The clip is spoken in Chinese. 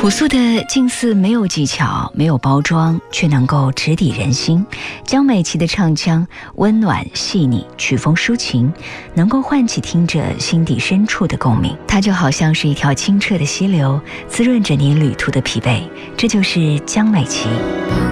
朴素的近似没有技巧，没有包装，却能够直抵人心。江美琪的唱腔温暖细腻，曲风抒情，能够唤起听者心底深处的共鸣。它就好像是一条清澈的溪流，滋润着你旅途的疲惫。这就是江美琪。